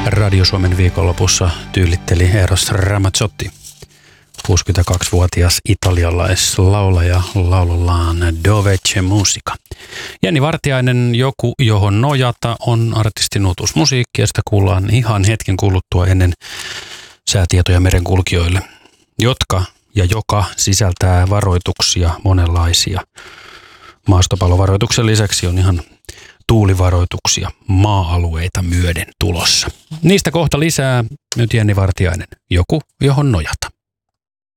Radio Suomen viikonlopussa tyylitteli Eros Ramazzotti, 62-vuotias italialaislaulaja laulullaan Dove c'è musica. Jenni Vartiainen, Joku johon nojata, on artistin uutuusmusiikki ja sitä kuullaan ihan hetken kuluttua ennen säätietoja merenkulkijoille, joka sisältää varoituksia monenlaisia. Maastopallovaroituksen lisäksi on ihan tuulivaroituksia maa-alueita myöden tulossa. Niistä kohta lisää. Nyt Jenni Vartiainen, Joku johon nojata.